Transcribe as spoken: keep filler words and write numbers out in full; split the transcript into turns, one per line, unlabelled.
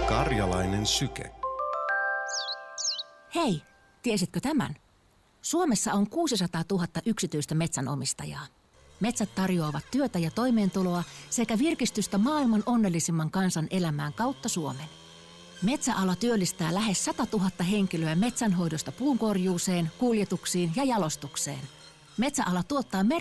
Karjalainen syke.
Hei, tiesitkö tämän? Suomessa on kuusisataatuhatta yksityistä metsänomistajaa. Metsät tarjoavat työtä ja toimeentuloa sekä virkistystä maailman onnellisimman kansan elämään kautta Suomen. Metsäala työllistää lähes satatuhatta henkilöä metsänhoidosta puunkorjuuseen, kuljetuksiin ja jalostukseen. Metsäala tuottaa merkittävää